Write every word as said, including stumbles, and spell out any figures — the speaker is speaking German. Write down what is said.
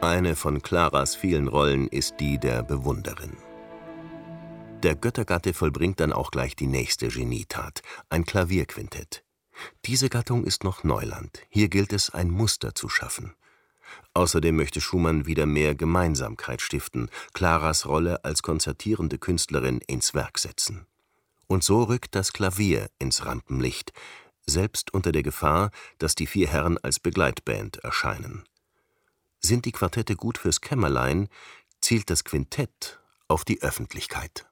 Eine von Claras vielen Rollen ist die der Bewunderin. Der Göttergatte vollbringt dann auch gleich die nächste Genietat, ein Klavierquintett. Diese Gattung ist noch Neuland, hier gilt es, ein Muster zu schaffen. Außerdem möchte Schumann wieder mehr Gemeinsamkeit stiften, Claras Rolle als konzertierende Künstlerin ins Werk setzen. Und so rückt das Klavier ins Rampenlicht, selbst unter der Gefahr, dass die vier Herren als Begleitband erscheinen. Sind die Quartette gut fürs Kämmerlein, zielt das Quintett auf die Öffentlichkeit.